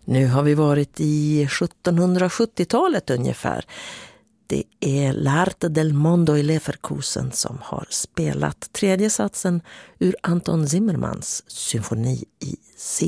Nu har vi varit i 1770-talet ungefär. Det är L'Arte del Mondo i Leverkusen som har spelat tredje satsen ur Anton Zimmermans symfoni i C.